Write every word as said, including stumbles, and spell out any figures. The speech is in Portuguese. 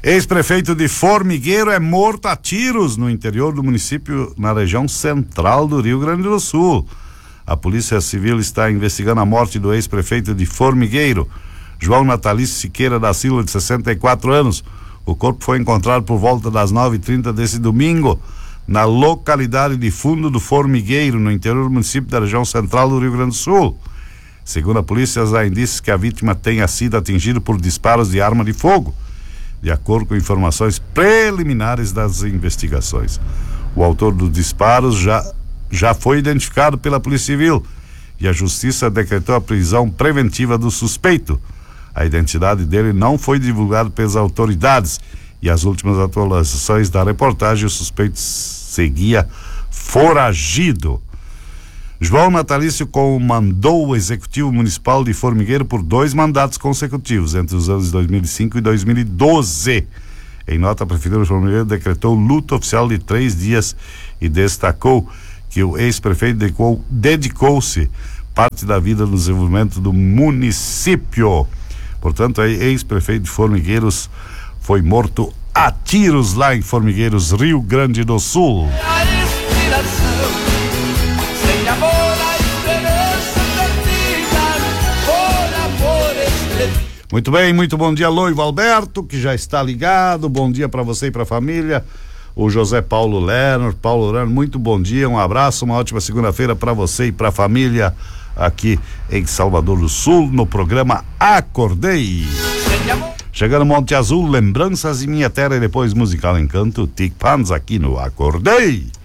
Ex-prefeito de Formigueiro é morto a tiros no interior do município, na região central do Rio Grande do Sul. A Polícia Civil está investigando a morte do ex-prefeito de Formigueiro, João Natalício Siqueira da Silva, de sessenta e quatro anos. O corpo foi encontrado por volta das nove e trinta desse domingo, na localidade de Fundo do Formigueiro, no interior do município da região central do Rio Grande do Sul. Segundo a polícia, há indícios que a vítima tenha sido atingida por disparos de arma de fogo, de acordo com informações preliminares das investigações. O autor dos disparos já, já foi identificado pela Polícia Civil e a Justiça decretou a prisão preventiva do suspeito. A identidade dele não foi divulgada pelas autoridades e as últimas atualizações da reportagem, o suspeito seguia foragido. João Natalício comandou o Executivo Municipal de Formigueiro por dois mandatos consecutivos, entre os anos dois mil e cinco e dois mil e doze. Em nota, a Prefeitura de Formigueiro decretou luto oficial de três dias e destacou que o ex-prefeito dedicou, dedicou-se parte da vida no desenvolvimento do município. Portanto, a ex-prefeito de Formigueiros foi morto a tiros lá em Formigueiros, Rio Grande do Sul. Muito bem, muito bom dia, Loivo Alberto, que já está ligado. Bom dia para você e para a família. O José Paulo Lerner, Paulo Lerner, muito bom dia, um abraço, uma ótima segunda-feira para você e para a família aqui em Salvador do Sul, no programa Acordei. Chegando Monte Azul, lembranças de minha terra e depois musical encanto, Tic Pans aqui no Acordei.